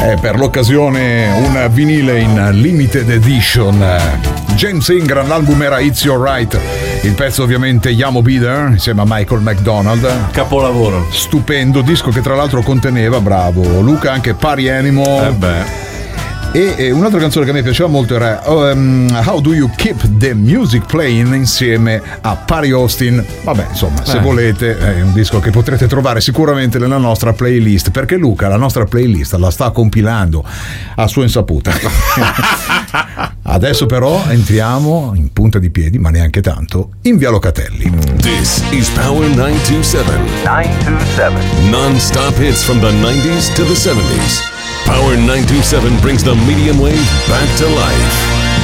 Per l'occasione un vinile in limited edition. James Ingram, l'album era It's Your Right, il pezzo ovviamente Yamo Bider insieme a Michael McDonald. Capolavoro. Stupendo disco che tra l'altro conteneva, bravo Luca, anche Party Animal. E un'altra canzone che a me piaceva molto era How Do You Keep the Music Playing insieme a Patty Austin. Vabbè, insomma, se volete è un disco che potrete trovare sicuramente nella nostra playlist, perché Luca la nostra playlist la sta compilando a sua insaputa. Adesso però entriamo in punta di piedi, ma neanche tanto, in Via Locatelli. This is Power 927. 927. Non-stop hits from the 90s to the 70s. Power 927 brings the medium wave back to life.